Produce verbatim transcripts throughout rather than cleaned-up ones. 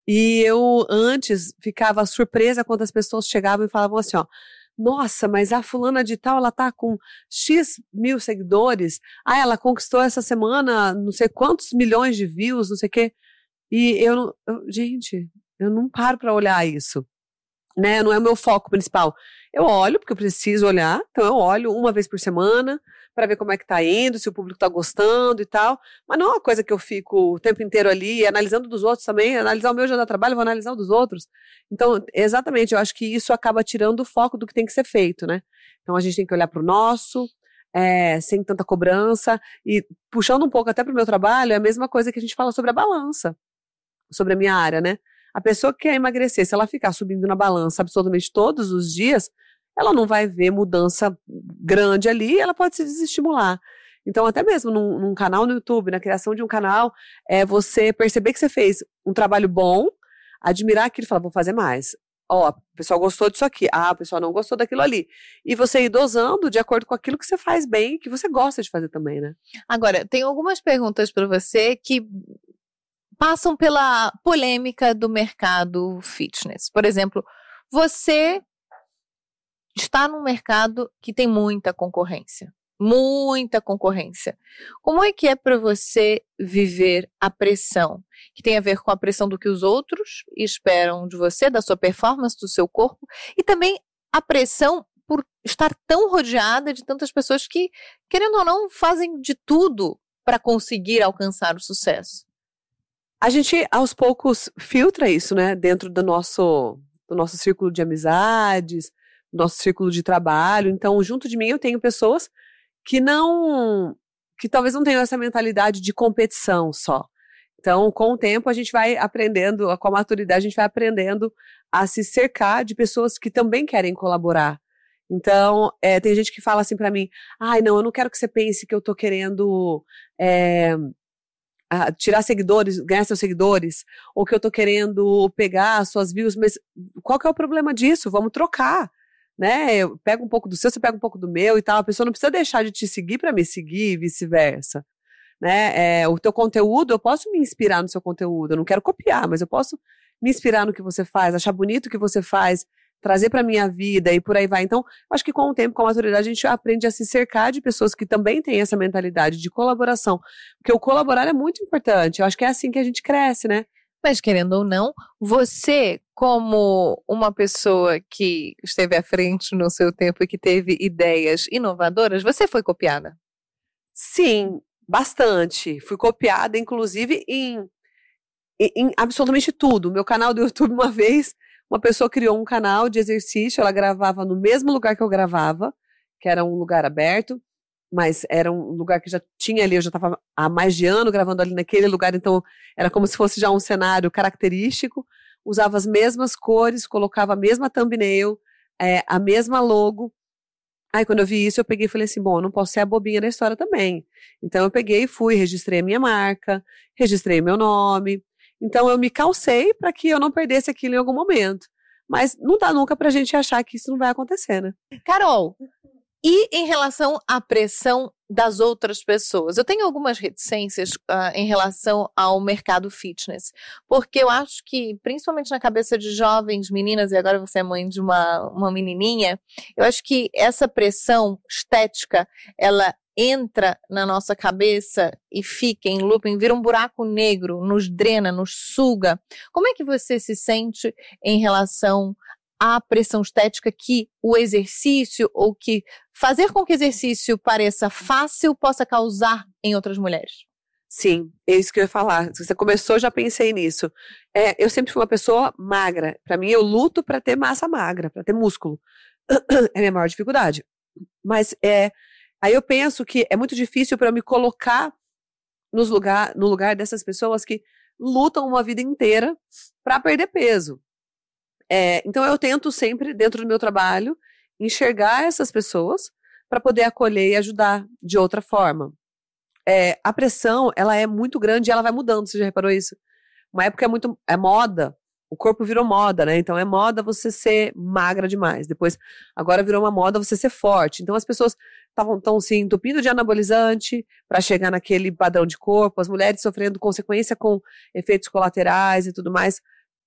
E eu antes ficava surpresa quando as pessoas chegavam e falavam assim, ó, nossa, mas a fulana de tal, ela tá com X mil seguidores, ah, ela conquistou essa semana não sei quantos milhões de views, não sei o quê. E eu, não, eu gente, eu não paro pra olhar isso, né, não é o meu foco principal. Eu olho, porque eu preciso olhar, então eu olho uma vez por semana, para ver como é que tá indo, se o público tá gostando e tal, mas não é uma coisa que eu fico o tempo inteiro ali, analisando dos outros também, analisar o meu já dá trabalho, vou analisar o dos outros. Então, exatamente, eu acho que isso acaba tirando o foco do que tem que ser feito, né? Então a gente tem que olhar pro nosso, é, sem tanta cobrança, e puxando um pouco até pro meu trabalho, é a mesma coisa que a gente fala sobre a balança, sobre a minha área, né? A pessoa que quer emagrecer, se ela ficar subindo na balança absolutamente todos os dias, ela não vai ver mudança grande ali, ela pode se desestimular. Então, até mesmo num, num canal no YouTube, na criação de um canal, é você perceber que você fez um trabalho bom, admirar aquilo e falar, vou fazer mais. Ó, o pessoal gostou disso aqui, ah, o pessoal não gostou daquilo ali. E você ir dosando de acordo com aquilo que você faz bem, que você gosta de fazer também, né? Agora, tem algumas perguntas para você que passam pela polêmica do mercado fitness. Por exemplo, você está num mercado que tem muita concorrência, muita concorrência. Como é que é para você viver a pressão? Que tem a ver com a pressão do que os outros esperam de você, da sua performance, do seu corpo, e também a pressão por estar tão rodeada de tantas pessoas que, querendo ou não, fazem de tudo para conseguir alcançar o sucesso. A gente, aos poucos, filtra isso, né, dentro do nosso, do nosso círculo de amizades, nosso círculo de trabalho. Então, junto de mim eu tenho pessoas que não, que talvez não tenham essa mentalidade de competição só. Então, com o tempo a gente vai aprendendo, com a maturidade a gente vai aprendendo a se cercar de pessoas que também querem colaborar. Então, é, tem gente que fala assim pra mim, ai não, eu não quero que você pense que eu tô querendo é, a, tirar seguidores, ganhar seus seguidores, ou que eu tô querendo pegar suas views, mas qual que é o problema disso? Vamos trocar. Né, eu pego um pouco do seu, você pega um pouco do meu e tal, a pessoa não precisa deixar de te seguir para me seguir e vice-versa, né, é, o teu conteúdo, eu posso me inspirar no seu conteúdo, eu não quero copiar, mas eu posso me inspirar no que você faz, achar bonito o que você faz, trazer para minha vida e por aí vai. Então, acho que com o tempo, com a maturidade, a gente aprende a se cercar de pessoas que também têm essa mentalidade de colaboração, porque o colaborar é muito importante, eu acho que é assim que a gente cresce, né. Mas, querendo ou não, você, como uma pessoa que esteve à frente no seu tempo e que teve ideias inovadoras, você foi copiada? Sim, bastante. Fui copiada, inclusive, em, em, em absolutamente tudo. Meu canal do YouTube, uma vez, uma pessoa criou um canal de exercício, ela gravava no mesmo lugar que eu gravava, que era um lugar aberto, mas era um lugar que já tinha ali, eu já estava há mais de ano gravando ali naquele lugar, então era como se fosse já um cenário característico, usava as mesmas cores, colocava a mesma thumbnail, é, a mesma logo. Aí quando eu vi isso, eu peguei e falei assim, bom, eu não posso ser a bobinha da história também. Então eu peguei e fui, registrei a minha marca, registrei meu nome, então eu me calcei para que eu não perdesse aquilo em algum momento. Mas não dá nunca pra gente achar que isso não vai acontecer, né? Carol, e em relação à pressão das outras pessoas? Eu tenho algumas reticências uh, em relação ao mercado fitness, porque eu acho que, principalmente na cabeça de jovens meninas, e agora você é mãe de uma, uma menininha, eu acho que essa pressão estética, ela entra na nossa cabeça e fica em looping, vira um buraco negro, nos drena, nos suga. Como é que você se sente em relação a pressão estética que o exercício ou que fazer com que o exercício pareça fácil possa causar em outras mulheres? Sim, é isso que eu ia falar. Você começou, já pensei nisso. É, eu sempre fui uma pessoa magra. Para mim, eu luto para ter massa magra, para ter músculo. É a minha maior dificuldade. Mas é, aí eu penso que é muito difícil para eu me colocar nos lugar, no lugar dessas pessoas que lutam uma vida inteira para perder peso. É, então eu tento sempre, dentro do meu trabalho, enxergar essas pessoas para poder acolher e ajudar de outra forma. É, a pressão, ela é muito grande e ela vai mudando, você já reparou isso? Uma época é muito, é moda, o corpo virou moda, né? Então é moda você ser magra demais. Depois, agora virou uma moda você ser forte. Então as pessoas estavam se entupindo de anabolizante para chegar naquele padrão de corpo, as mulheres sofrendo consequência com efeitos colaterais e tudo mais.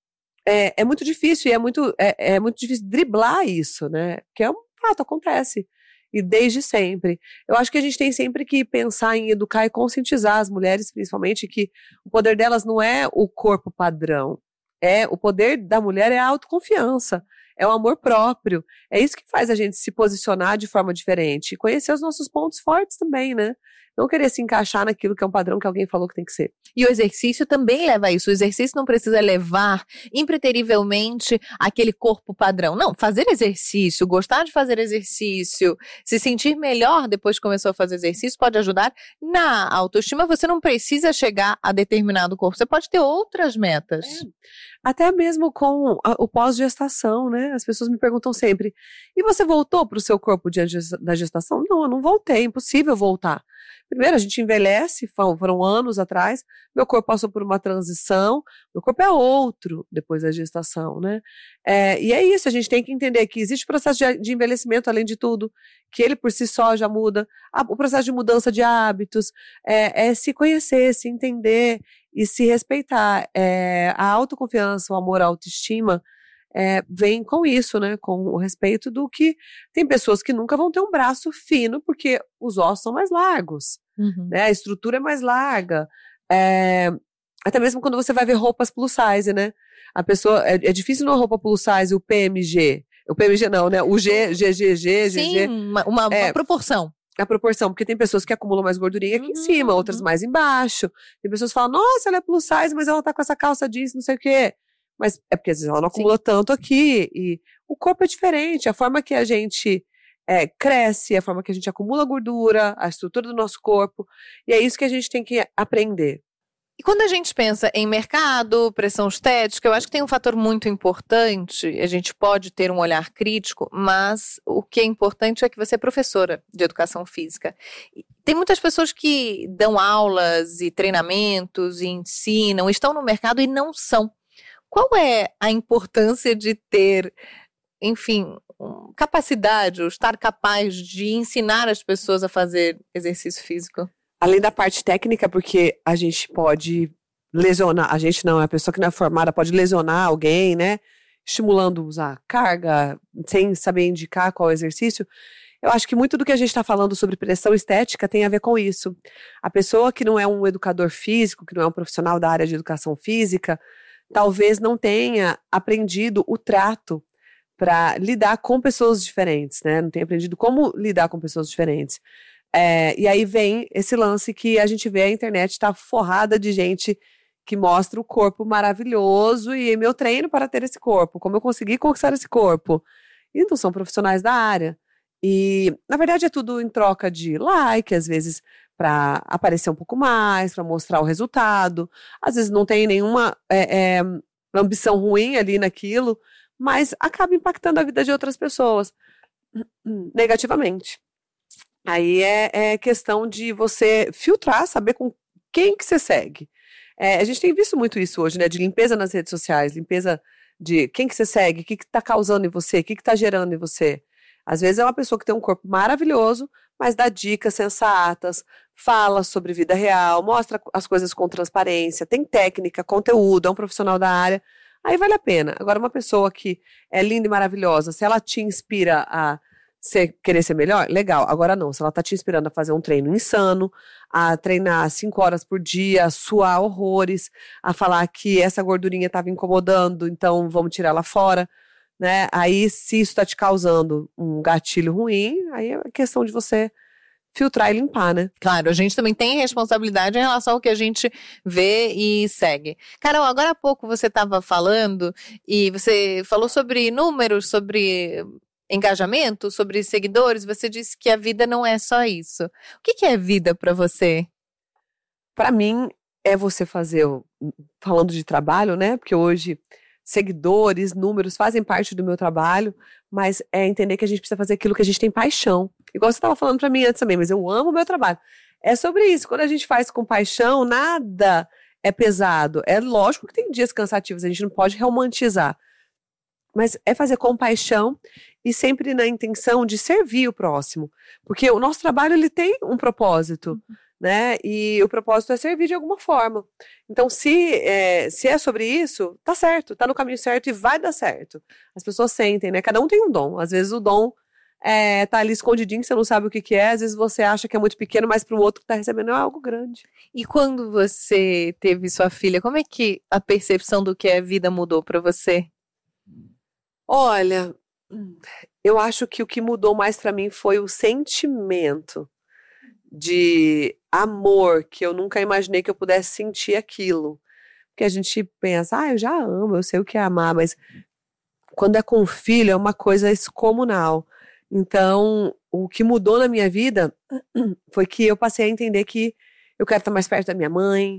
é, é muito difícil, e é muito, é, é muito difícil driblar isso, né? Que é um fato, acontece. E desde sempre. Eu acho que a gente tem sempre que pensar em educar e conscientizar as mulheres, principalmente, que o poder delas não é o corpo padrão. É, o poder da mulher é a autoconfiança, é o amor próprio. É isso que faz a gente se posicionar de forma diferente. E conhecer os nossos pontos fortes também, né? Não querer se encaixar naquilo que é um padrão que alguém falou que tem que ser. E o exercício também leva a isso. O exercício não precisa levar impreterivelmente aquele corpo padrão. Não, fazer exercício, gostar de fazer exercício, se sentir melhor depois que começou a fazer exercício pode ajudar na autoestima. Você não precisa chegar a determinado corpo. Você pode ter outras metas. É. Até mesmo com a, o pós-gestação, né? As pessoas me perguntam sempre, e você voltou para o seu corpo diante da gestação? Não, eu não voltei, é impossível voltar. Primeiro, a gente envelhece, foram anos atrás, meu corpo passou por uma transição, meu corpo é outro depois da gestação, né? É, e é isso, a gente tem que entender que existe processo de, de envelhecimento, além de tudo, que ele por si só já muda, a, o processo de mudança de hábitos, é, é se conhecer, se entender e se respeitar. É, a autoconfiança, o amor, a autoestima, É, vem com isso, né, com o respeito do que tem pessoas que nunca vão ter um braço fino porque os ossos são mais largos, Uhum. né, a estrutura é mais larga, é, até mesmo quando você vai ver roupas plus size, né, a pessoa, é, é difícil numa roupa plus size o P M G, o P M G não, né, o G, G G G, Sim, G G, uma, uma, é, uma proporção. A proporção, porque tem pessoas que acumulam mais gordurinha aqui Uhum, em cima, outras uhum. mais embaixo, tem pessoas que falam, nossa, ela é plus size, mas ela tá com essa calça jeans, não sei o quê. Mas é porque às vezes ela não acumula Sim. tanto aqui, e o corpo é diferente, a forma que a gente é, cresce, a forma que a gente acumula gordura, a estrutura do nosso corpo, e é isso que a gente tem que aprender. E quando a gente pensa em mercado, pressão estética, eu acho que tem um fator muito importante, a gente pode ter um olhar crítico, mas o que é importante é que você é professora de educação física. Tem muitas pessoas que dão aulas e treinamentos e ensinam, estão no mercado e não são. Qual é a importância de ter, enfim, capacidade, ou estar capaz de ensinar as pessoas a fazer exercício físico? Além da parte técnica, porque a gente pode lesionar, a gente não, a pessoa que não é formada pode lesionar alguém, né? Estimulando a usar carga, sem saber indicar qual exercício. Eu acho que muito do que a gente está falando sobre pressão estética tem a ver com isso. A pessoa que não é um educador físico, que não é um profissional da área de educação física, talvez não tenha aprendido o trato para lidar com pessoas diferentes, né? Não tenha aprendido como lidar com pessoas diferentes. É, e aí vem esse lance que a gente vê, a internet está forrada de gente que mostra o corpo maravilhoso e meu treino para ter esse corpo, como eu consegui conquistar esse corpo. E não são profissionais da área. E, na verdade, é tudo em troca de like, às vezes para aparecer um pouco mais, para mostrar o resultado. Às vezes não tem nenhuma é, é, ambição ruim ali naquilo, mas acaba impactando a vida de outras pessoas negativamente. Aí é, é questão de você filtrar, saber com quem que você segue. É, a gente tem visto muito isso hoje, né? De limpeza nas redes sociais, limpeza de quem que você segue, o que que tá causando em você, o que que tá gerando em você. Às vezes é uma pessoa que tem um corpo maravilhoso, mas dá dicas sensatas, fala sobre vida real, mostra as coisas com transparência, tem técnica, conteúdo, é um profissional da área, aí vale a pena. Agora, uma pessoa que é linda e maravilhosa, se ela te inspira a você querer ser melhor, legal. Agora não, se ela tá te inspirando a fazer um treino insano, a treinar cinco horas por dia, a suar horrores, a falar que essa gordurinha estava incomodando, então vamos tirar ela fora, né? Aí, se isso está te causando um gatilho ruim, aí é questão de você filtrar e limpar, né? Claro, a gente também tem responsabilidade em relação ao que a gente vê e segue. Carol, agora há pouco você estava falando e você falou sobre números, sobre engajamento, sobre seguidores, você disse que a vida não é só isso. O que, que é vida para você? Para mim, é você fazer, falando de trabalho, né? Porque hoje seguidores, números fazem parte do meu trabalho, mas é entender que a gente precisa fazer aquilo que a gente tem paixão. Igual você estava falando para mim antes também, mas eu amo o meu trabalho. É sobre isso. Quando a gente faz com paixão, nada é pesado. É lógico que tem dias cansativos, a gente não pode romantizar. Mas é fazer com paixão e sempre na intenção de servir o próximo. Porque o nosso trabalho, ele tem um propósito, né? E o propósito é servir de alguma forma. Então, se é, se é sobre isso, tá certo, tá no caminho certo e vai dar certo. As pessoas sentem, né? Cada um tem um dom. Às vezes o dom é, tá ali escondidinho, você não sabe o que que é. Às vezes você acha que é muito pequeno, mas para o outro que tá recebendo é algo grande. E quando você teve sua filha, como é que a percepção do que é vida mudou para você? Olha, eu acho que o que mudou mais para mim foi o sentimento de amor, que eu nunca imaginei que eu pudesse sentir aquilo. Porque a gente pensa, ah, eu já amo, eu sei o que é amar, mas quando é com filho é uma coisa excomunal. Então, o que mudou na minha vida foi que eu passei a entender que eu quero estar mais perto da minha mãe,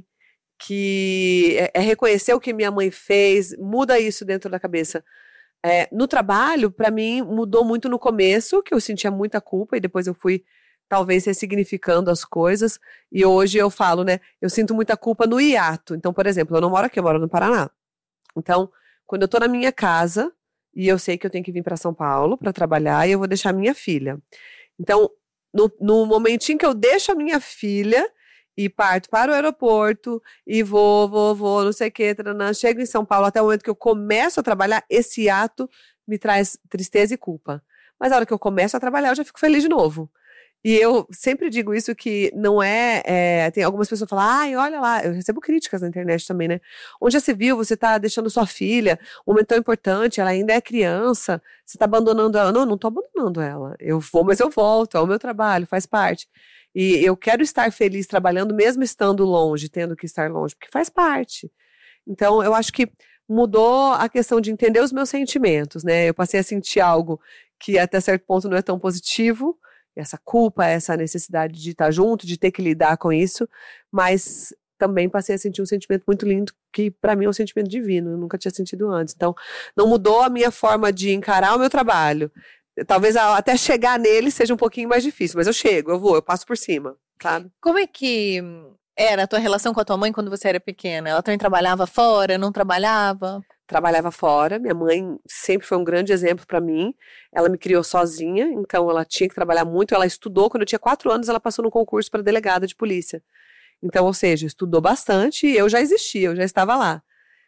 que é, é reconhecer o que minha mãe fez, muda isso dentro da cabeça. É, no trabalho, para mim, mudou muito no começo, que eu sentia muita culpa, e depois eu fui, talvez, ressignificando as coisas, e hoje eu falo, né, eu sinto muita culpa no hiato. Então, por exemplo, eu não moro aqui, eu moro no Paraná. Então, quando eu tô na minha casa, e eu sei que eu tenho que vir para São Paulo para trabalhar, e eu vou deixar minha filha. Então, no, no momentinho que eu deixo a minha filha, e parto para o aeroporto, e vou, vou, vou, não sei o que, taranã, chego em São Paulo, até o momento que eu começo a trabalhar, esse ato me traz tristeza e culpa. Mas a hora que eu começo a trabalhar, eu já fico feliz de novo. E eu sempre digo isso, que não é, é tem algumas pessoas que falam, ai, olha lá, eu recebo críticas na internet também, né? Onde já se viu, você tá deixando sua filha, um momento tão importante, ela ainda é criança, você tá abandonando ela. Não, eu não tô abandonando ela. Eu vou, mas eu volto, é o meu trabalho, faz parte. E eu quero estar feliz trabalhando, mesmo estando longe, tendo que estar longe, porque faz parte. Então, eu acho que mudou a questão de entender os meus sentimentos, né? Eu passei a sentir algo que até certo ponto não é tão positivo, essa culpa, essa necessidade de estar junto, de ter que lidar com isso, mas também passei a sentir um sentimento muito lindo, que para mim é um sentimento divino, eu nunca tinha sentido antes. Então, não mudou a minha forma de encarar o meu trabalho. Talvez até chegar nele seja um pouquinho mais difícil, mas eu chego, eu vou, eu passo por cima, sabe? Como é que era a tua relação com a tua mãe quando você era pequena? Ela também trabalhava fora, não trabalhava? Trabalhava fora, minha mãe sempre foi um grande exemplo para mim, ela me criou sozinha, então ela tinha que trabalhar muito, ela estudou, quando eu tinha quatro anos ela passou no concurso para delegada de polícia, então, ou seja, estudou bastante e eu já existia, eu já estava lá,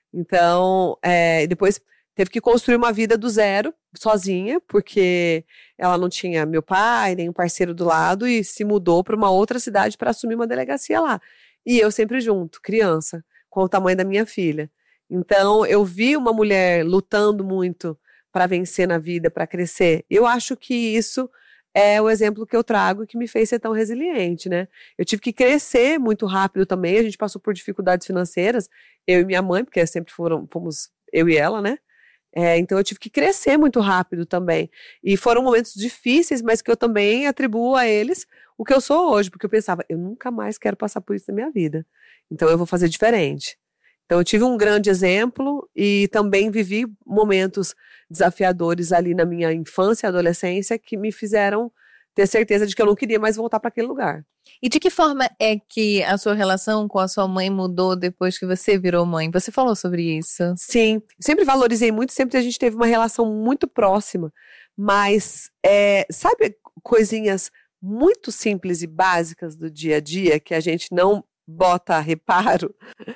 então, é, depois teve que construir uma vida do zero, sozinha, porque ela não tinha meu pai, nem um parceiro do lado, e se mudou para uma outra cidade para assumir uma delegacia lá, e eu sempre junto, criança, com o tamanho da minha filha. Então, eu vi uma mulher lutando muito para vencer na vida, para crescer. Eu acho que isso é o exemplo que eu trago e que me fez ser tão resiliente, né? Eu tive que crescer muito rápido também, a gente passou por dificuldades financeiras, eu e minha mãe, porque sempre foram, fomos eu e ela, né? É, então, eu tive que crescer muito rápido também. E foram momentos difíceis, mas que eu também atribuo a eles o que eu sou hoje, porque eu pensava, eu nunca mais quero passar por isso na minha vida. Então, eu vou fazer diferente. Então, eu tive um grande exemplo e também vivi momentos desafiadores ali na minha infância e adolescência que me fizeram ter certeza de que eu não queria mais voltar para aquele lugar. E de que forma é que a sua relação com a sua mãe mudou depois que você virou mãe? Você falou sobre isso? Sim, sempre valorizei muito, sempre a gente teve uma relação muito próxima, mas é, sabe coisinhas muito simples e básicas do dia a dia que a gente não bota reparo?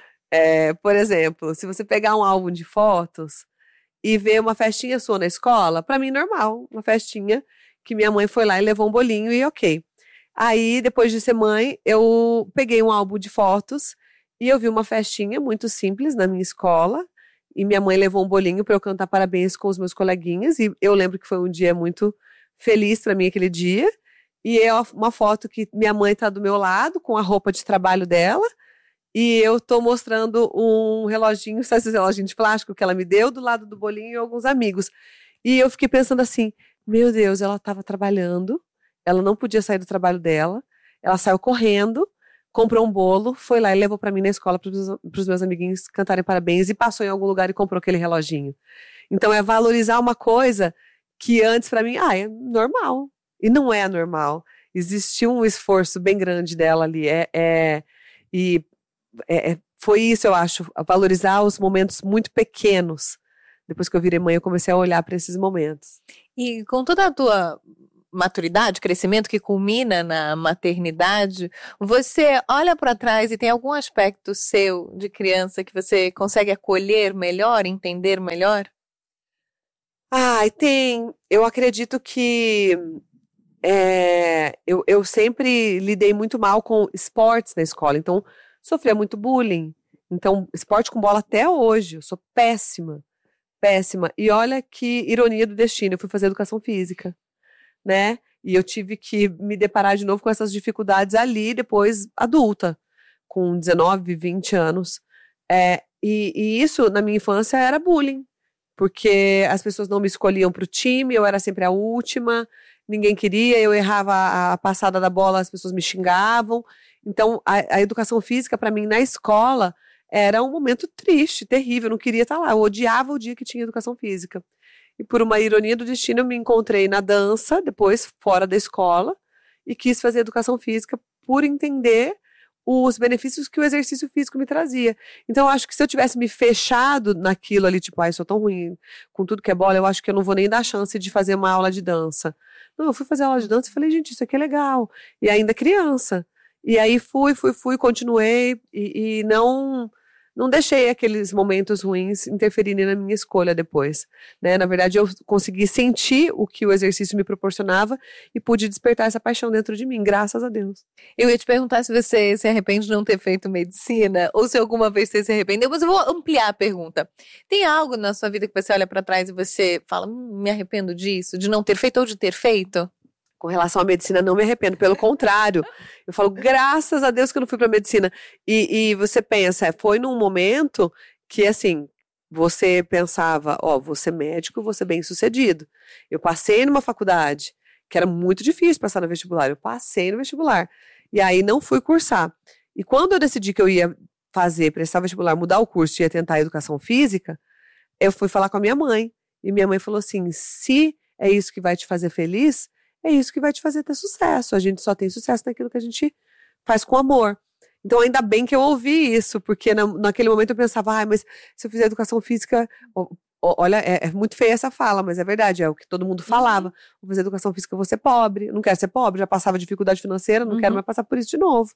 É, por exemplo, se você pegar um álbum de fotos e ver uma festinha sua na escola, para mim normal, uma festinha que minha mãe foi lá e levou um bolinho e ok. Aí, depois de ser mãe, eu peguei um álbum de fotos e eu vi uma festinha muito simples na minha escola e minha mãe levou um bolinho para eu cantar parabéns com os meus coleguinhas e eu lembro que foi um dia muito feliz para mim aquele dia e é uma foto que minha mãe está do meu lado com a roupa de trabalho dela. E eu tô mostrando um reloginho, sabe esse reloginho de plástico que ela me deu, do lado do bolinho e alguns amigos. E eu fiquei pensando assim, meu Deus, ela estava trabalhando, ela não podia sair do trabalho dela, ela saiu correndo, comprou um bolo, foi lá e levou para mim na escola para os meus amiguinhos cantarem parabéns e passou em algum lugar e comprou aquele reloginho. Então é valorizar uma coisa que antes para mim, ah, é normal. E não é normal. Existiu um esforço bem grande dela ali. É, é, e É, foi isso, eu acho, valorizar os momentos muito pequenos. Depois que eu virei mãe, eu comecei a olhar para esses momentos. E com toda a tua maturidade, crescimento que culmina na maternidade, você olha para trás e tem algum aspecto seu de criança que você consegue acolher melhor, entender melhor? Ai, tem. Eu acredito que é, eu, eu sempre lidei muito mal com esportes na escola, então sofria muito bullying. Então, esporte com bola até hoje, eu sou péssima, péssima. E olha que ironia do destino, eu fui fazer educação física, né? E eu tive que me deparar de novo com essas dificuldades ali, depois adulta, com dezenove, vinte anos. É, e, e isso, na minha infância, era bullying. Porque as pessoas não me escolhiam para o time, eu era sempre a última, ninguém queria, eu errava a, a passada da bola, as pessoas me xingavam. Então, a, a educação física, para mim, na escola, era um momento triste, terrível, eu não queria estar lá, eu odiava o dia que tinha educação física. E por uma ironia do destino, eu me encontrei na dança, depois fora da escola, e quis fazer educação física por entender os benefícios que o exercício físico me trazia. Então, eu acho que se eu tivesse me fechado naquilo ali, tipo, ai, ah, sou tão ruim com tudo que é bola, eu acho que eu não vou nem dar chance de fazer uma aula de dança. Não, eu fui fazer aula de dança e falei, gente, isso aqui é legal. E ainda criança. E aí fui, fui, fui, continuei e, e não... Não deixei aqueles momentos ruins interferirem na minha escolha depois, né? Na verdade, eu consegui sentir o que o exercício me proporcionava e pude despertar essa paixão dentro de mim, graças a Deus. Eu ia te perguntar se você se arrepende de não ter feito medicina ou se alguma vez você se arrependeu, mas eu vou ampliar a pergunta. Tem algo na sua vida que você olha para trás e você fala, hum, me arrependo disso, de não ter feito ou de ter feito? Com relação à medicina, não me arrependo, pelo contrário. Eu falo, graças a Deus que eu não fui para medicina. E, e você pensa, foi num momento que, assim, você pensava, ó, vou ser médico, vou ser bem sucedido. Eu passei numa faculdade, que era muito difícil passar no vestibular, eu passei no vestibular. E aí não fui cursar. E quando eu decidi que eu ia fazer, prestar vestibular, mudar o curso e ia tentar educação física, eu fui falar com a minha mãe. E minha mãe falou assim, se é isso que vai te fazer feliz, é isso que vai te fazer ter sucesso. A gente só tem sucesso naquilo que a gente faz com amor. Então, ainda bem que eu ouvi isso, porque na, naquele momento eu pensava, ah, mas se eu fizer educação física, ó, ó, olha, é, é muito feia essa fala, mas é verdade, é o que todo mundo falava. Uhum. Vou fazer educação física, eu vou ser pobre. Eu não quero ser pobre, já passava dificuldade financeira, não uhum. quero mais passar por isso de novo.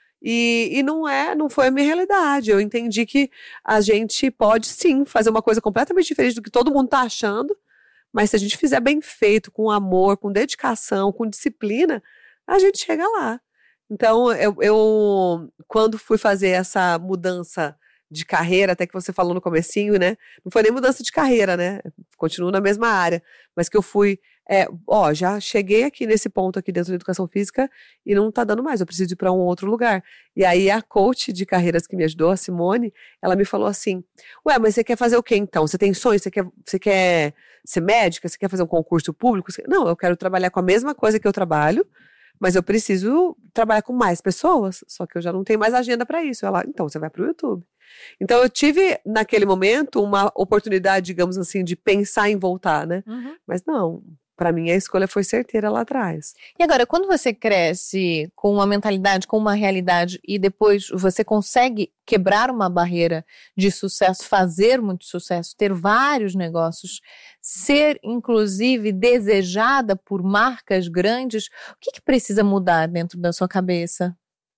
E, e não é, não foi a minha realidade. Eu entendi que a gente pode sim fazer uma coisa completamente diferente do que todo mundo tá achando. Mas se a gente fizer bem feito, com amor, com dedicação, com disciplina, a gente chega lá. Então, eu, eu quando fui fazer essa mudança de carreira, até que você falou no comecinho, né? Não foi nem mudança de carreira, né? Continuo na mesma área. Mas que eu fui, é, ó, já cheguei aqui nesse ponto aqui dentro da educação física e não tá dando mais, eu preciso ir para um outro lugar. E aí a coach de carreiras que me ajudou, a Simone, ela me falou assim, ué, mas você quer fazer o quê então? Você tem sonhos? Você quer, você quer ser médica? Você quer fazer um concurso público? Não, eu quero trabalhar com a mesma coisa que eu trabalho, mas eu preciso trabalhar com mais pessoas, só que eu já não tenho mais agenda para isso. Ela, então você vai para o YouTube. Então eu tive, naquele momento, uma oportunidade, digamos assim, de pensar em voltar, né? Uhum. Mas não, para mim a escolha foi certeira lá atrás. E agora, quando você cresce com uma mentalidade, com uma realidade e depois você consegue quebrar uma barreira de sucesso, fazer muito sucesso, ter vários negócios, ser inclusive desejada por marcas grandes, o que, que precisa mudar dentro da sua cabeça?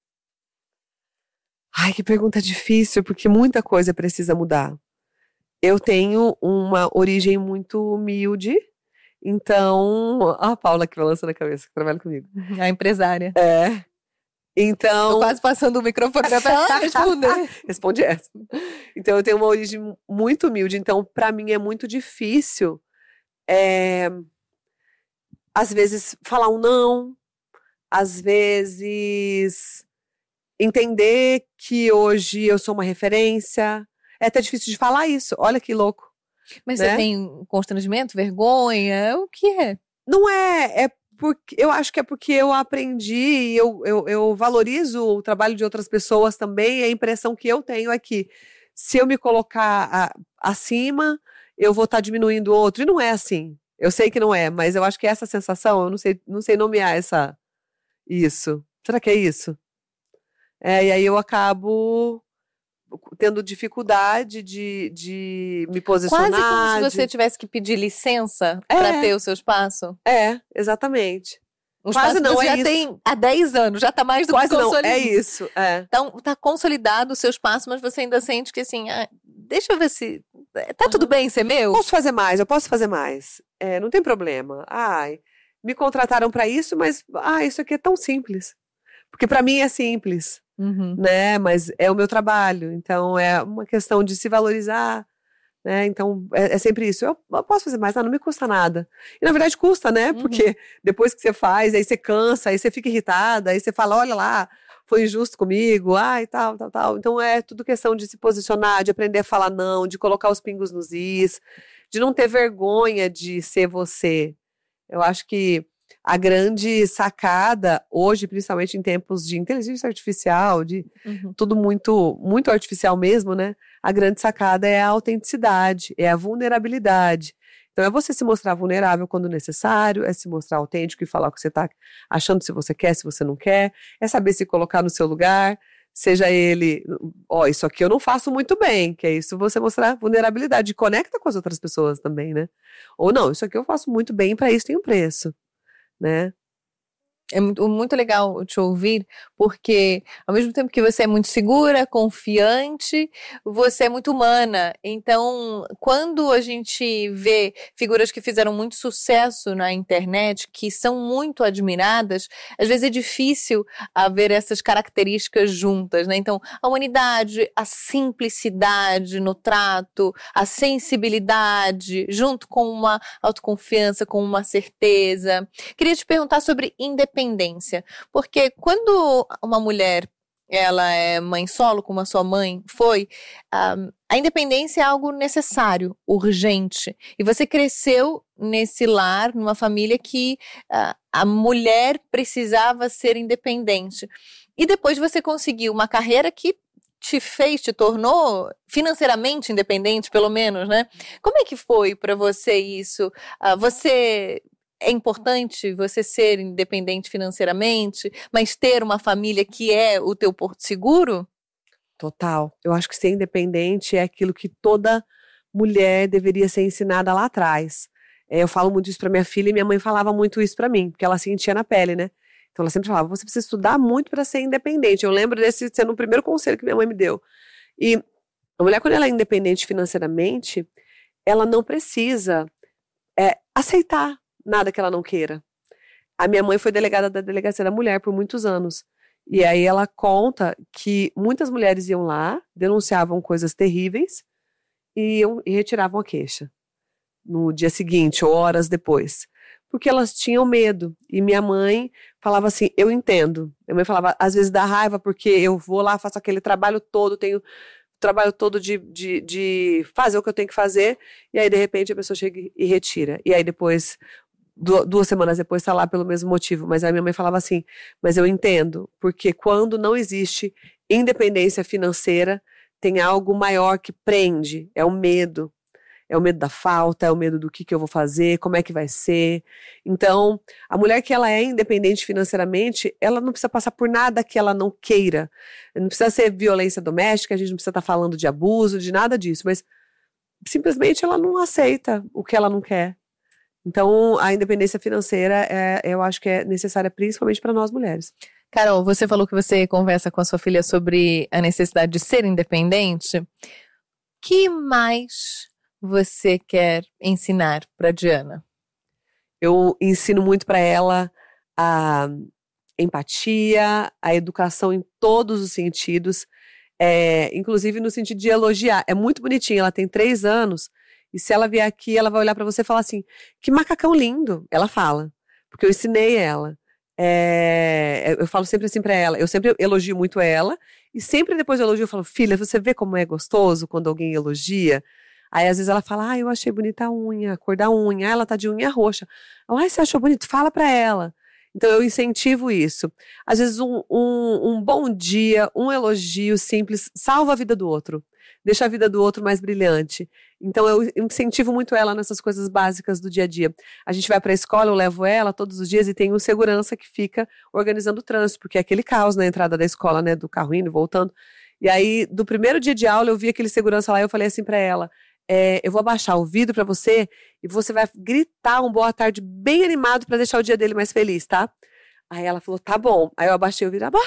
Ai, que pergunta difícil, porque muita coisa precisa mudar. Eu tenho uma origem muito humilde, então... Ah, a Paula que balança na cabeça, que trabalha comigo. A empresária. É. Então... Tô quase passando o microfone para ela responder. Responde essa. Então, eu tenho uma origem muito humilde, então, para mim é muito difícil, é, às vezes, falar um não, às vezes... entender que hoje eu sou uma referência. É até difícil de falar isso. Olha que louco. Mas né? Você tem constrangimento, vergonha? O que é? Não é. É porque eu acho que é porque eu aprendi e eu, eu, eu valorizo o trabalho de outras pessoas também. A impressão que eu tenho é que se eu me colocar a, acima, eu vou estar tá diminuindo o outro. E não é assim. Eu sei que não é, mas eu acho que é essa sensação, eu não sei, não sei nomear essa, isso. Será que é isso? É, e aí eu acabo tendo dificuldade de, de me posicionar. Quase como se de... você tivesse que pedir licença É. para ter o seu espaço. É, exatamente. Um Quase espaço não, que você é já isso. tem há dez anos, já está mais do Quase que não, consolidado. é isso. É. Então, tá consolidado o seu espaço, mas você ainda sente que assim, ah, deixa eu ver se... Tá tudo Uhum. bem ser meu? Posso fazer mais, eu posso fazer mais. É, não tem problema. Ai, me contrataram para isso, mas ah, isso aqui é tão simples. Porque para mim é simples, Uhum. né? Mas é o meu trabalho, então é uma questão de se valorizar, né? Então é, é sempre isso. Eu, eu posso fazer mais, ah, não me custa nada. E na verdade custa, né? Uhum. Porque depois que você faz, aí você cansa, aí você fica irritada, aí você fala, olha lá, foi injusto comigo, ai, tal, tal, tal. Então é tudo questão de se posicionar, de aprender a falar não, de colocar os pingos nos is, de não ter vergonha de ser você. Eu acho que a grande sacada hoje, principalmente em tempos de inteligência artificial, de Uhum. tudo muito, muito artificial mesmo, né? A grande sacada é a autenticidade, é a vulnerabilidade. Então é você se mostrar vulnerável quando necessário, é se mostrar autêntico e falar o que você está achando, se você quer, se você não quer, é saber se colocar no seu lugar, seja ele, ó, isso aqui eu não faço muito bem, que é isso você mostrar vulnerabilidade, e conecta com as outras pessoas também, né? Ou não, isso aqui eu faço muito bem, para isso tem um preço, né? É muito, muito legal te ouvir, porque ao mesmo tempo que você é muito segura, confiante, você é muito humana. Então, quando a gente vê figuras que fizeram muito sucesso na internet, que são muito admiradas, às vezes é difícil haver essas características juntas, né? Então, a humanidade, a simplicidade no trato, a sensibilidade, junto com uma autoconfiança, com uma certeza. Queria te perguntar sobre independência. Independência, porque quando uma mulher ela é mãe solo, como a sua mãe foi, um, a independência é algo necessário, urgente, e você cresceu nesse lar, numa família que uh, a mulher precisava ser independente, e depois você conseguiu uma carreira que te fez, te tornou financeiramente independente, pelo menos, né? Como é que foi para você isso? Uh, você... É importante você ser independente financeiramente, mas ter uma família que é o teu porto seguro? Total. Eu acho que ser independente é aquilo que toda mulher deveria ser ensinada lá atrás. É, eu falo muito isso para minha filha e minha mãe falava muito isso para mim, porque ela sentia na pele, né? Então ela sempre falava, você precisa estudar muito para ser independente. Eu lembro desse sendo o primeiro conselho que minha mãe me deu. E a mulher, quando ela é independente financeiramente, ela não precisa é, aceitar nada que ela não queira. A minha mãe foi delegada da Delegacia da Mulher por muitos anos. E aí ela conta que muitas mulheres iam lá, denunciavam coisas terríveis e, iam, e retiravam a queixa no dia seguinte ou horas depois. Porque elas tinham medo. E minha mãe falava assim, eu entendo. Minha mãe falava, às vezes dá raiva porque eu vou lá, faço aquele trabalho todo, tenho trabalho todo de, de, de fazer o que eu tenho que fazer, e aí de repente a pessoa chega e retira. E aí depois... duas semanas depois está lá pelo mesmo motivo, mas a minha mãe falava assim, mas eu entendo, porque quando não existe independência financeira, tem algo maior que prende, é o medo, é o medo da falta, é o medo do que, que eu vou fazer, como é que vai ser. Então, a mulher que ela é independente financeiramente, ela não precisa passar por nada que ela não queira, não precisa ser violência doméstica, a gente não precisa estar falando de abuso, de nada disso, mas simplesmente ela não aceita o que ela não quer. Então, a independência financeira, é, eu acho que é necessária principalmente para nós mulheres. Carol, você falou que você conversa com a sua filha sobre a necessidade de ser independente. O que mais você quer ensinar para Diana? Eu ensino muito para ela a empatia, a educação em todos os sentidos, é, inclusive no sentido de elogiar. É muito bonitinho, ela tem três anos, e se ela vier aqui, ela vai olhar pra você e falar assim, que macacão lindo, ela fala, porque eu ensinei ela. É, eu falo sempre assim pra ela, eu sempre elogio muito ela, e sempre depois do elogio eu falo, filha, você vê como é gostoso quando alguém elogia? Aí às vezes ela fala, ah, eu achei bonita a unha, a cor da unha, ah, ela tá de unha roxa. Ah, você achou bonito? Fala pra ela. Então eu incentivo isso. Às vezes um, um, um bom dia, um elogio simples, salva a vida do outro. Deixa a vida do outro mais brilhante. Então eu incentivo muito ela nessas coisas básicas do dia a dia. A gente vai para a escola, eu levo ela todos os dias e tem um segurança que fica organizando o trânsito, porque é aquele caos na entrada da escola, né, do carro indo e voltando. E aí, do primeiro dia de aula, eu vi aquele segurança lá e eu falei assim pra ela, é, eu vou abaixar o vidro pra você e você vai gritar um boa tarde bem animado pra deixar o dia dele mais feliz, tá? Aí ela falou, tá bom. Aí eu abaixei o vidro, boa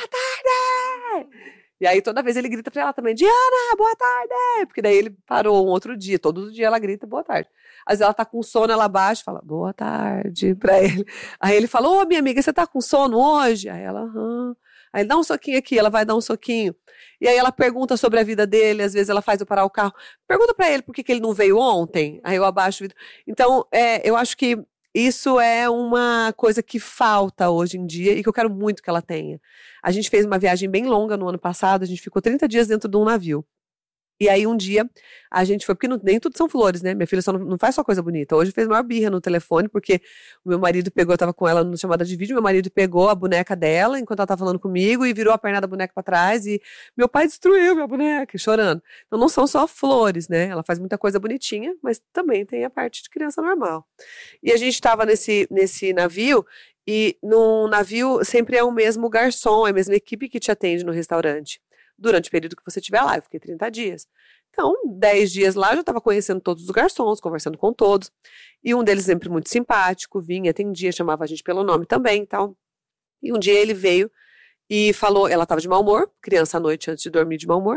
tarde! E aí toda vez ele grita pra ela também, Diana, boa tarde! Porque daí ele parou um outro dia, todo dia ela grita boa tarde. Às vezes ela tá com sono, ela abaixa e fala, boa tarde pra ele. Aí ele fala, ô minha amiga, você tá com sono hoje? Aí ela, aham. Aí ele dá um soquinho aqui, ela vai dar um soquinho. E aí ela pergunta sobre a vida dele, às vezes ela faz eu parar o carro. Pergunta pra ele por que, que ele não veio ontem. Aí eu abaixo o vidro. Então, é, eu acho que isso é uma coisa que falta hoje em dia e que eu quero muito que ela tenha. A gente fez uma viagem bem longa no ano passado, a gente ficou trinta dias dentro de um navio. E aí um dia a gente foi, porque não, nem tudo são flores, né? Minha filha só não, não faz só coisa bonita. Hoje fez maior birra no telefone, porque o meu marido pegou, eu tava com ela no chamada de vídeo, meu marido pegou a boneca dela enquanto ela tava falando comigo e virou a perna da boneca pra trás e meu pai destruiu minha boneca, chorando. Então não são só flores, né? Ela faz muita coisa bonitinha, mas também tem a parte de criança normal. E a gente tava nesse, nesse navio e no navio sempre é o mesmo garçom, é a mesma equipe que te atende no restaurante. Durante o período que você estiver lá, eu fiquei trinta dias. Então, dez dias lá, eu já estava conhecendo todos os garçons, conversando com todos. E um deles sempre muito simpático, vinha, atendia, chamava a gente pelo nome também e tal. E um dia ele veio e falou, ela estava de mau humor, criança à noite antes de dormir de mau humor.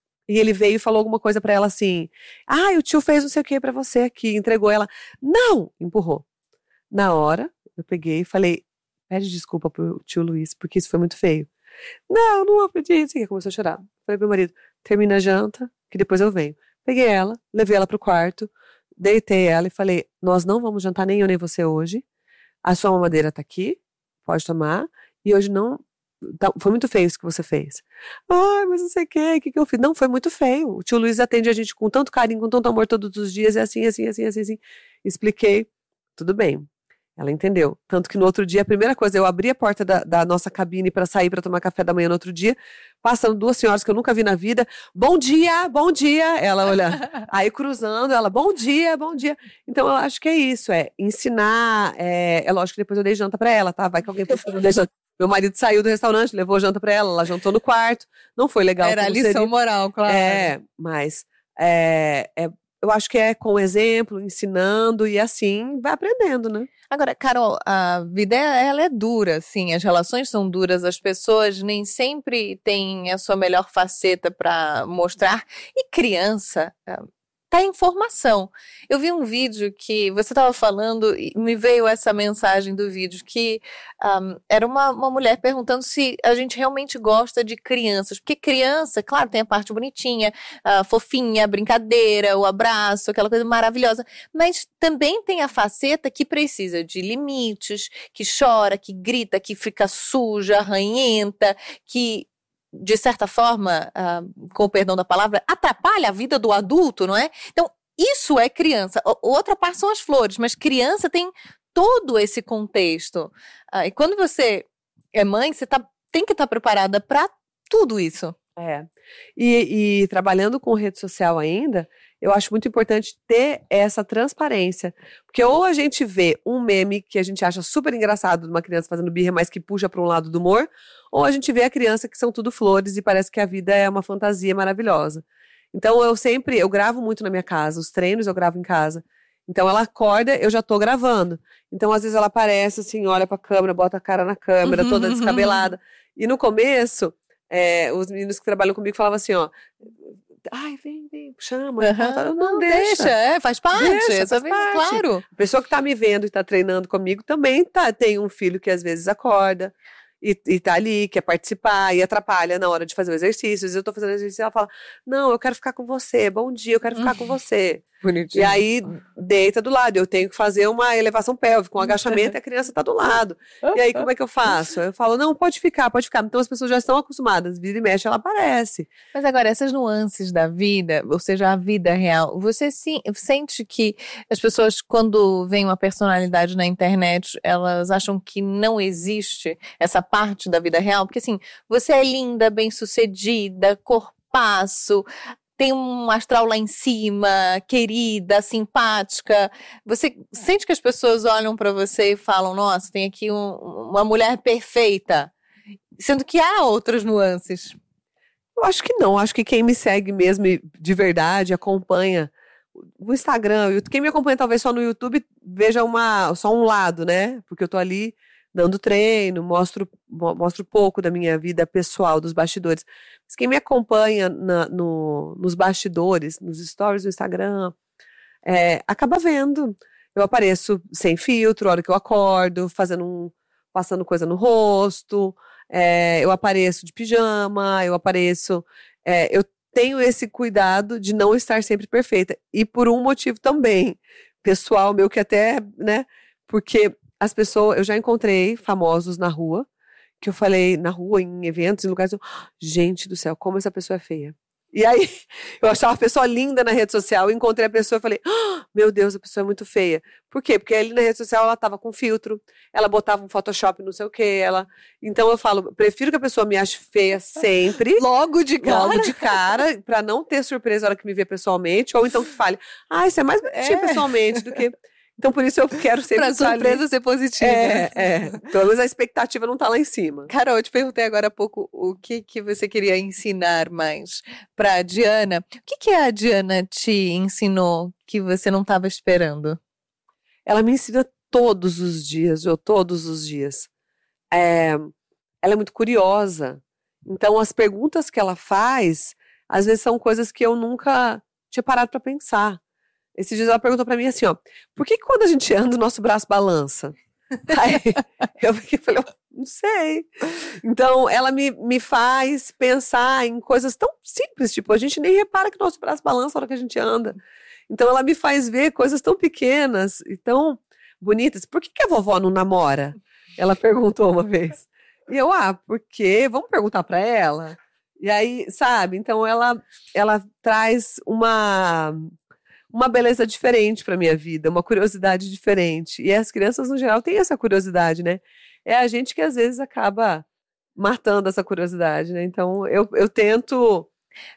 E ele veio e falou alguma coisa para ela assim, ah, o tio fez não sei o que para você aqui, entregou ela. Não, empurrou. Na hora, eu peguei e falei, pede desculpa pro tio Luiz, porque isso foi muito feio. Não, não vou pedir isso. E começou a chorar. Falei pro meu marido, termina a janta, que depois eu venho. Peguei ela, levei ela pro quarto, deitei ela e falei, nós não vamos jantar nem eu nem você hoje. A sua mamadeira tá aqui, pode tomar. E hoje não, tá, foi muito feio isso que você fez. Ai, mas não sei o que, o que que eu fiz? Não, foi muito feio. O tio Luiz atende a gente com tanto carinho, com tanto amor todos os dias, é assim, assim, assim, assim, assim. Expliquei, tudo bem. Ela entendeu. Tanto que no outro dia, a primeira coisa, eu abri a porta da, da nossa cabine para sair para tomar café da manhã no outro dia, passando duas senhoras que eu nunca vi na vida. Bom dia, bom dia. Ela olha, aí cruzando, ela, bom dia, bom dia. Então eu acho que é isso, é ensinar. É, é lógico que depois eu dei janta para ela, tá? Vai que alguém não dê janta. Meu marido saiu do restaurante, levou janta para ela, ela jantou no quarto. Não foi legal. Era a lição seria. moral, claro. É, mas é, é, eu acho que é com exemplo, ensinando e assim vai aprendendo, né? Agora, Carol, a vida ela é dura, sim, as relações são duras, as pessoas nem sempre têm a sua melhor faceta para mostrar, e criança tá em formação. Eu vi um vídeo que você estava falando e me veio essa mensagem do vídeo, que um, era uma, uma mulher perguntando se a gente realmente gosta de crianças, porque criança, claro, tem a parte bonitinha, a fofinha, a brincadeira, o abraço, aquela coisa maravilhosa, mas também tem a faceta que precisa de limites, que chora, que grita, que fica suja, ranhenta, que de certa forma, uh, com o perdão da palavra, atrapalha a vida do adulto, não é? Então, isso é criança. O, outra parte são as flores, mas criança tem todo esse contexto. Uh, e quando você é mãe, você tá, tem que estar tá preparada para tudo isso. É. E, e trabalhando com rede social ainda, eu acho muito importante ter essa transparência. Porque ou a gente vê um meme que a gente acha super engraçado de uma criança fazendo birra, mas que puxa para um lado do humor, ou a gente vê a criança que são tudo flores e parece que a vida é uma fantasia maravilhosa. Então eu sempre, eu gravo muito na minha casa, os treinos eu gravo em casa. Então ela acorda, eu já tô gravando. Então às vezes ela aparece assim, olha pra câmera, bota a cara na câmera, toda descabelada. E no começo, é, os meninos que trabalham comigo falavam assim, ó, ai, vem, vem, chama. Uhum. Tá, não, não deixa. deixa. É, faz parte. Deixa, faz parte. Claro. A pessoa que tá me vendo e tá treinando comigo também tá, tem um filho que às vezes acorda e, e tá ali, quer participar e atrapalha na hora de fazer o exercício. Às vezes eu tô fazendo exercício e ela fala, não, eu quero ficar com você, bom dia, eu quero ficar com você. Bonitinho. E aí deita do lado, eu tenho que fazer uma elevação pélvica, um agachamento e a criança tá do lado. E aí como é que eu faço? Eu falo, não, pode ficar, pode ficar. Então as pessoas já estão acostumadas, vira e mexe, ela aparece. Mas agora, essas nuances da vida, ou seja, a vida real, você sim, sente que as pessoas, quando veem uma personalidade na internet, elas acham que não existe essa parte da vida real? Porque assim, você é linda, bem-sucedida, corpaço, tem um astral lá em cima, querida, simpática. Você sente que as pessoas olham para você e falam, nossa, tem aqui um, uma mulher perfeita, sendo que há outras nuances. Eu acho que não, acho que quem me segue mesmo de verdade, acompanha o Instagram, quem me acompanha talvez só no YouTube, veja uma, só um lado, né? Porque eu tô ali dando treino, mostro, mostro pouco da minha vida pessoal, dos bastidores. Mas quem me acompanha na, no, nos bastidores, nos stories do Instagram, é, acaba vendo. Eu apareço sem filtro, a hora que eu acordo, fazendo um, passando coisa no rosto, é, eu apareço de pijama, eu apareço... É, eu tenho esse cuidado de não estar sempre perfeita. E por um motivo também, pessoal meu, que até, né, porque as pessoas, eu já encontrei famosos na rua, que eu falei, na rua, em eventos, em lugares, eu, gente do céu, como essa pessoa é feia. E aí, eu achava a pessoa linda na rede social, eu encontrei a pessoa e falei, oh, meu Deus, a pessoa é muito feia. Por quê? Porque ali na rede social ela tava com filtro, ela botava um Photoshop, não sei o quê, ela... Então eu falo, prefiro que a pessoa me ache feia sempre. Logo de cara. Logo de cara, pra não ter surpresa na hora que me vê pessoalmente, ou então que fale, ah, isso é mais bonitinho É. pessoalmente do que... Então, por isso eu quero sempre Pra estar surpresa ali. ser positiva. É, é. Pelo menos a expectativa não tá lá em cima. Carol, eu te perguntei agora há pouco o que, que você queria ensinar mais pra Diana. O que, que a Diana te ensinou que você não estava esperando? Ela me ensina todos os dias, ou todos os dias. É, ela é muito curiosa. Então, as perguntas que ela faz, às vezes são coisas que eu nunca tinha parado pra pensar. Esses dias ela perguntou pra mim assim, ó, por que, que quando a gente anda o nosso braço balança? Aí eu falei, não sei. Então ela me, me faz pensar em coisas tão simples, tipo, a gente nem repara que o nosso braço balança na hora que a gente anda. Então ela me faz ver coisas tão pequenas e tão bonitas. Por que, que a vovó não namora? Ela perguntou uma vez. E eu, ah, porque vamos perguntar pra ela? E aí, sabe, então ela, ela traz uma... uma beleza diferente para minha vida, uma curiosidade diferente. E as crianças, no geral, têm essa curiosidade, né? É a gente que, às vezes, acaba matando essa curiosidade, né? Então, eu, eu tento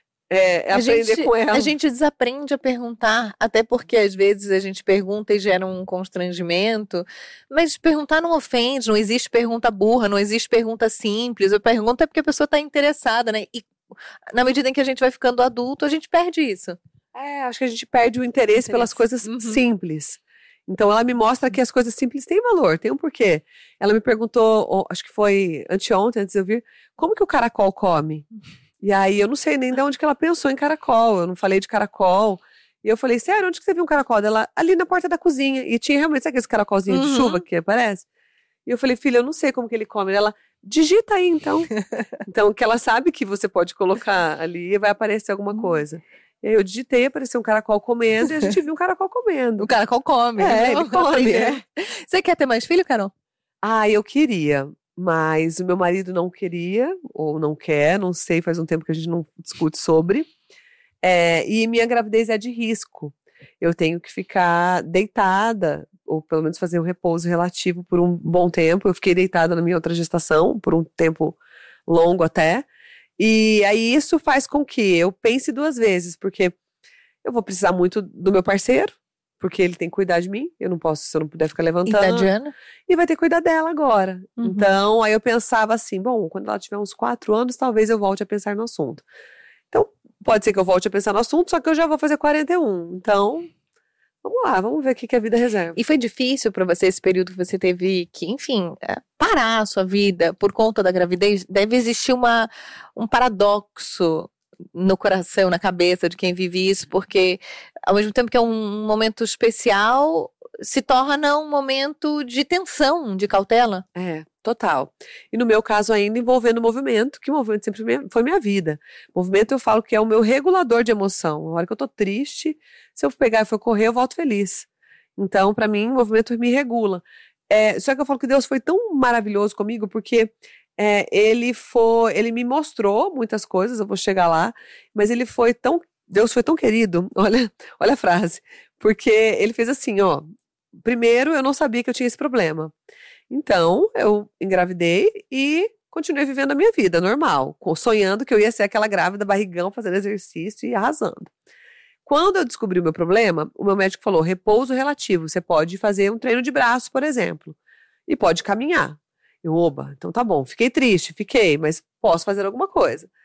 é, aprender gente, com ela. A gente desaprende a perguntar, até porque, às vezes, a gente pergunta e gera um constrangimento, mas perguntar não ofende, não existe pergunta burra, não existe pergunta simples. A pergunta é porque a pessoa está interessada, né? E, na medida em que a gente vai ficando adulto, a gente perde isso. É, acho que a gente perde o interesse, interesse. pelas coisas uhum. simples. Então, ela me mostra que as coisas simples têm valor, tem um porquê. Ela me perguntou, acho que foi anteontem, antes de eu vir, como que o caracol come? E aí, eu não sei nem de onde que ela pensou em caracol, eu não falei de caracol. E eu falei, sério, onde que você viu um caracol? Ela, ali na porta da cozinha. E tinha realmente, sabe aquele caracolzinho uhum. de chuva que aparece? E eu falei, filha, eu não sei como que ele come. Ela, digita aí, então. Então, que ela sabe que você pode colocar ali e vai aparecer alguma coisa. E aí eu digitei, apareceu um caracol comendo e a gente viu um caracol comendo. O caracol come. É, ele come. É. Você quer ter mais filho, Carol? Ah, eu queria, mas o meu marido não queria, ou não quer, não sei, faz um tempo que a gente não discute sobre. É, e minha gravidez é de risco. Eu tenho que ficar deitada, ou pelo menos fazer um repouso relativo por um bom tempo. Eu fiquei deitada na minha outra gestação, por um tempo longo até. E aí isso faz com que eu pense duas vezes, porque eu vou precisar muito do meu parceiro, porque ele tem que cuidar de mim, eu não posso, se eu não puder ficar levantando. E da Diana? E vai ter que cuidar dela agora. Uhum. Então, aí eu pensava assim, bom, quando ela tiver uns quatro anos, talvez eu volte a pensar no assunto. Então, pode ser que eu volte a pensar no assunto, só que eu já vou fazer quarenta e um. Então, vamos lá, vamos ver o que, que a vida reserva. E foi difícil pra você esse período que você teve que, enfim, parar a sua vida por conta da gravidez? Deve existir uma, um paradoxo no coração, na cabeça de quem vive isso, porque ao mesmo tempo que é um momento especial, se torna um momento de tensão, de cautela. É, total. E no meu caso ainda envolvendo o movimento, que o movimento sempre foi minha vida. O movimento eu falo que é o meu regulador de emoção. A hora que eu tô triste, se eu pegar e for correr, eu volto feliz. Então, pra mim, o movimento me regula. É, só que eu falo que Deus foi tão maravilhoso comigo, porque é, ele foi, ele me mostrou muitas coisas, eu vou chegar lá, mas ele foi tão, Deus foi tão querido, olha, olha a frase, porque ele fez assim, ó, primeiro eu não sabia que eu tinha esse problema, então eu engravidei e continuei vivendo a minha vida normal, sonhando que eu ia ser aquela grávida barrigão, fazendo exercício e arrasando. Quando eu descobri o meu problema, o meu médico falou, repouso relativo, você pode fazer um treino de braço, por exemplo, e pode caminhar. Eu, oba, então tá bom, fiquei triste, fiquei, mas posso fazer alguma coisa.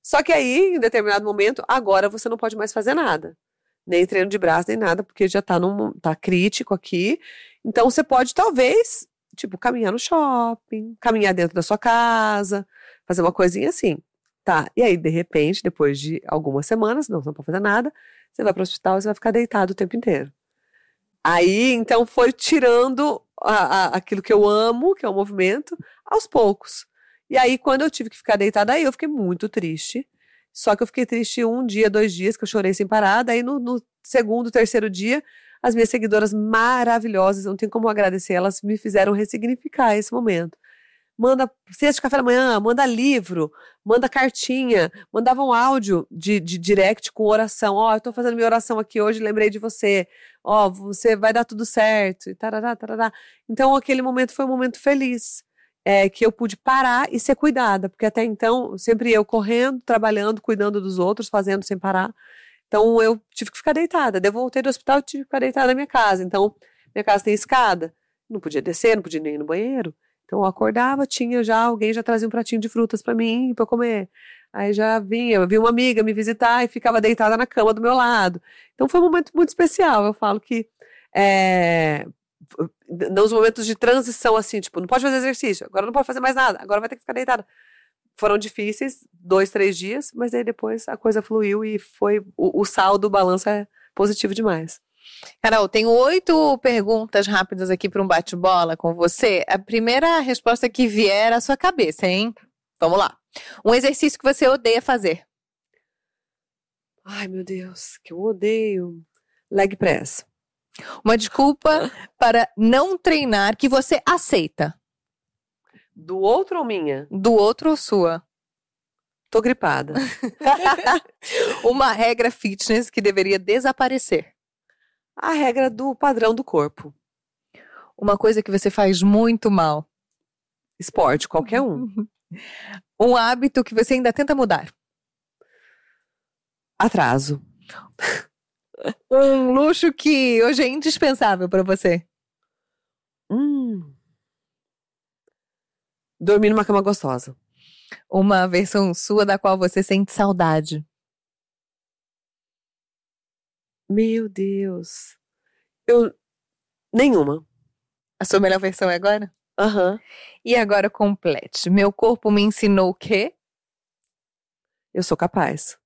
Só que aí, em determinado momento, agora você não pode mais fazer nada. Nem treino de braço, nem nada, porque já tá, num, tá crítico aqui. Então, você pode, talvez, tipo, caminhar no shopping, caminhar dentro da sua casa, fazer uma coisinha assim. Tá, e aí, de repente, depois de algumas semanas, não, você não pode fazer nada, você vai pro hospital e você vai ficar deitado o tempo inteiro. Aí, então, foi tirando a, a, aquilo que eu amo, que é o movimento, aos poucos. E aí, quando eu tive que ficar deitada, aí eu fiquei muito triste. Só que eu fiquei triste um dia, dois dias, que eu chorei sem parar. Daí, no, no segundo, terceiro dia, as minhas seguidoras maravilhosas, não tem como agradecer, elas me fizeram ressignificar esse momento. Manda cesta de café da manhã, manda livro, manda cartinha, mandavam um áudio de, de direct com oração. Ó, oh, eu tô fazendo minha oração aqui hoje, lembrei de você. Ó, oh, você vai dar tudo certo. E tarará, tarará. Então, aquele momento foi um momento feliz, é, que eu pude parar e ser cuidada, porque até então, sempre eu correndo, trabalhando, cuidando dos outros, fazendo sem parar. Então, eu tive que ficar deitada. Daí eu voltei do hospital e tive que ficar deitada na minha casa. Então, minha casa tem escada, não podia descer, não podia nem ir no banheiro. Então, eu acordava, tinha já, alguém já trazia um pratinho de frutas pra mim, pra eu comer. Aí já vinha, eu vi uma amiga me visitar e ficava deitada na cama do meu lado. Então, foi um momento muito especial. Eu falo que, é, nos momentos de transição, assim, tipo, não pode fazer exercício, agora não pode fazer mais nada, agora vai ter que ficar deitada. Foram difíceis, dois, três dias, mas aí depois a coisa fluiu e foi, o, o saldo, o balanço é positivo demais. Carol, tenho oito perguntas rápidas aqui para um bate-bola com você. A primeira resposta que vier à sua cabeça, hein? Vamos lá. Um exercício que você odeia fazer. Ai, meu Deus, que eu odeio. Leg press. Uma desculpa para não treinar que você aceita. Do outro ou minha? Do outro ou sua? Tô gripada. Uma regra fitness que deveria desaparecer. A regra do padrão do corpo. Uma coisa que você faz muito mal. Esporte, qualquer um. Um hábito que você ainda tenta mudar. Atraso. Um luxo que hoje é indispensável para você. Hum. Dormir numa cama gostosa. Uma versão sua da qual você sente saudade. Meu Deus. Eu... Nenhuma. A sua melhor versão é agora? Aham. Uhum. E agora complete. Meu corpo me ensinou o quê? Eu sou capaz.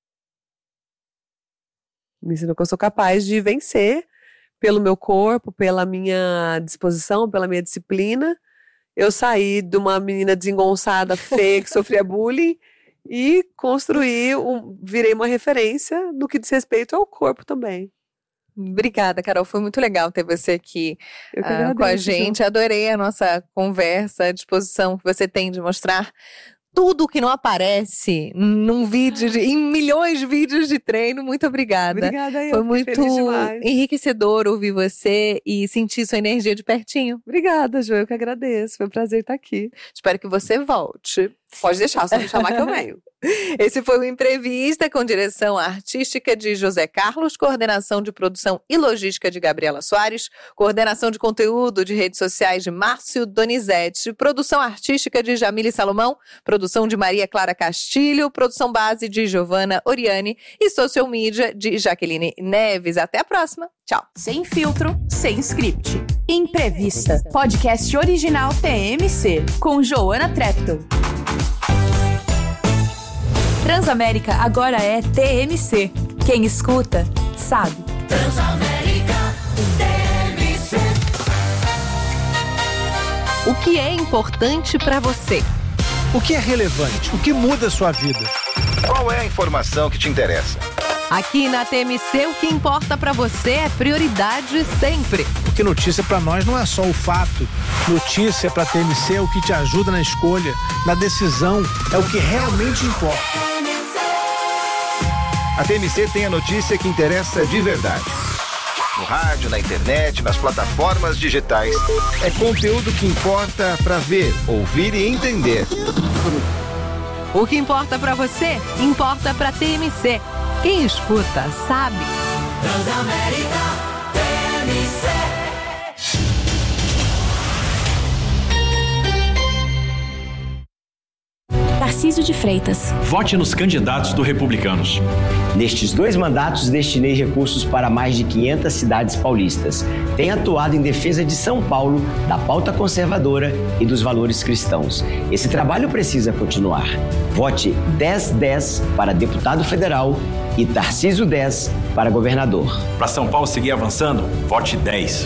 Me ensinou que eu sou capaz de vencer pelo meu corpo, pela minha disposição, pela minha disciplina. Eu saí de uma menina desengonçada, feia, que sofria bullying, e construí, um, virei uma referência no que diz respeito ao corpo também. Obrigada, Carol. Foi muito legal ter você aqui Eu que uh, agradeço, com a gente. Ju. Adorei a nossa conversa, a disposição que você tem de mostrar tudo que não aparece num vídeo, de, em milhões de vídeos de treino. Muito obrigada. Obrigada, eu. Foi muito feliz demais. enriquecedor ouvir você e sentir sua energia de pertinho. Obrigada, Ju. Eu que agradeço. Foi um prazer estar aqui. Espero que você volte. Pode deixar, só me chamar que eu venho. Esse foi o Entrevista, com direção artística de José Carlos, coordenação de produção e logística de Gabriela Soares, coordenação de conteúdo de redes sociais de Márcio Donizete, produção artística de Jamile Salomão, produção de Maria Clara Castilho, produção base de Giovana Oriani e social media de Jaqueline Neves. Até a próxima. Tchau. Sem filtro, sem script. Entrevista. Podcast original T M C, com Joana Trepton. Transamérica agora é T M C. Quem escuta, sabe. Transamérica T M C. O que é importante para você? O que é relevante? O que muda a sua vida? Qual é a informação que te interessa? Aqui na T M C, o que importa para você é prioridade sempre. Porque notícia para nós não é só o fato. Notícia para a T M C é o que te ajuda na escolha, na decisão, é o que realmente importa. A T M C tem a notícia que interessa de verdade. No rádio, na internet, nas plataformas digitais. É conteúdo que importa para ver, ouvir e entender. O que importa para você, importa para T M C. Quem escuta, sabe. Transamérica T M C. Tarcísio de Freitas. Vote nos candidatos do Republicanos. Nestes dois mandatos, destinei recursos para mais de quinhentas cidades paulistas. Tenho atuado em defesa de São Paulo, da pauta conservadora e dos valores cristãos. Esse trabalho precisa continuar. Vote dez dez para deputado federal e Tarcísio dez para governador. Para São Paulo seguir avançando, vote dez.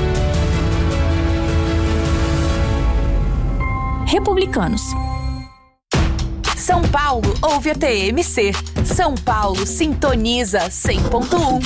Republicanos. São Paulo ouve a T M C. São Paulo sintoniza cem ponto um.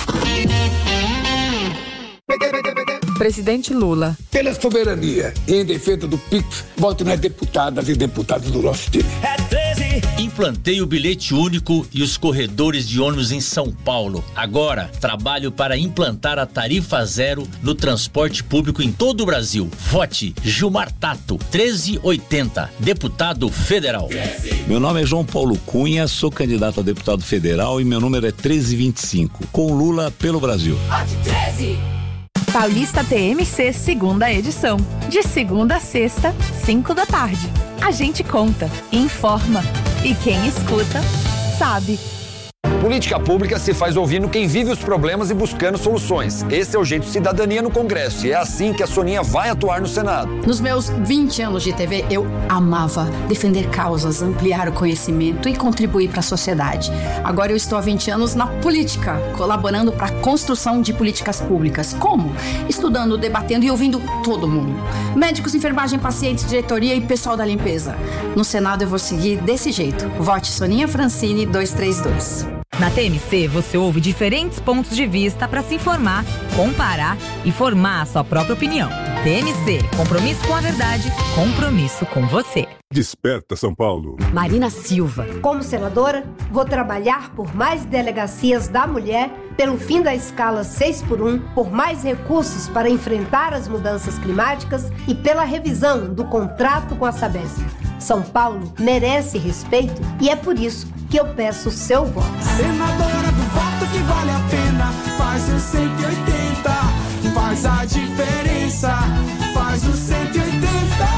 Presidente Lula. Pela soberania e em defesa do P I X, voto nas deputadas e deputados do nosso time. É treze. Implantei o bilhete único e os corredores de ônibus em São Paulo. Agora, trabalho para implantar a tarifa zero no transporte público em todo o Brasil. Vote Gilmar Tato, treze oitenta, deputado federal. Meu nome é João Paulo Cunha, sou candidato a deputado federal e meu número é treze vinte e cinco, com Lula pelo Brasil. Vote treze. Paulista T M C, segunda edição. De segunda a sexta, cinco da tarde. A gente conta, informa. E quem escuta, sabe. Política pública se faz ouvindo quem vive os problemas e buscando soluções. Esse é o Jeito Cidadania no Congresso e é assim que a Soninha vai atuar no Senado. Nos meus vinte anos de T V, eu amava defender causas, ampliar o conhecimento e contribuir para a sociedade. Agora eu estou há vinte anos na política, colaborando para a construção de políticas públicas. Como? Estudando, debatendo e ouvindo todo mundo. Médicos, enfermagem, pacientes, diretoria e pessoal da limpeza. No Senado eu vou seguir desse jeito. Vote Soninha Francini dois três dois. Na T M C, você ouve diferentes pontos de vista para se informar, comparar e formar a sua própria opinião. T M C, compromisso com a verdade, compromisso com você. Desperta São Paulo. Marina Silva. Como senadora, vou trabalhar por mais delegacias da mulher, pelo fim da escala seis por um, por mais recursos para enfrentar as mudanças climáticas e pela revisão do contrato com a Sabesp. São Paulo merece respeito e é por isso que eu peço o seu voto. Senadora do voto que vale a pena, faz o cento e oitenta, faz a diferença, faz o cento e oitenta.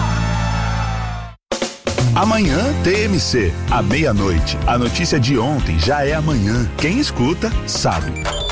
Amanhã T M C, à meia-noite. A notícia de ontem já é amanhã. Quem escuta, sabe.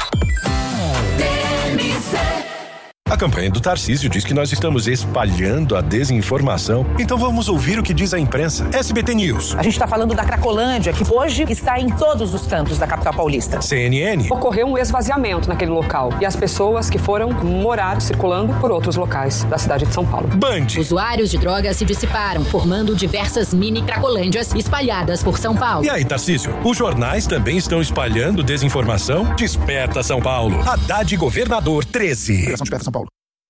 A campanha do Tarcísio diz que nós estamos espalhando a desinformação. Então vamos ouvir o que diz a imprensa. S B T News. A gente está falando da Cracolândia, que hoje está em todos os cantos da capital paulista. C N N. Ocorreu um esvaziamento naquele local e as pessoas que foram morar circulando por outros locais da cidade de São Paulo. Band. Usuários de drogas se dissiparam, formando diversas mini Cracolândias espalhadas por São Paulo. E aí, Tarcísio, os jornais também estão espalhando desinformação? Desperta São Paulo. Haddad Governador treze. Operação Desperta São Paulo.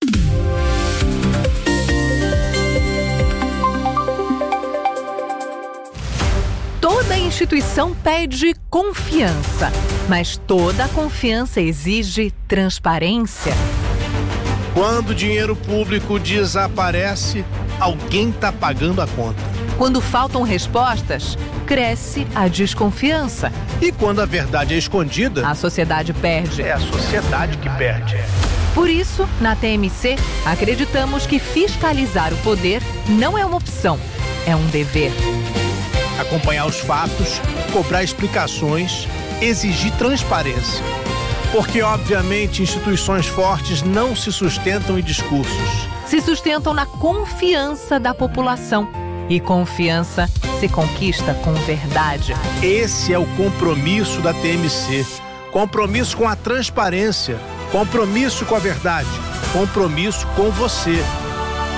Toda instituição pede confiança, mas toda confiança exige transparência. Quando o dinheiro público desaparece, alguém está pagando a conta. Quando faltam respostas, cresce a desconfiança. E quando a verdade é escondida, a sociedade perde. É a sociedade que perde. Por isso, na T M C, acreditamos que fiscalizar o poder não é uma opção, é um dever. Acompanhar os fatos, cobrar explicações, exigir transparência. Porque, obviamente, instituições fortes não se sustentam em discursos. Se sustentam na confiança da população. E confiança se conquista com verdade. Esse é o compromisso da T M C. Compromisso com a transparência. Compromisso com a verdade. Compromisso com você.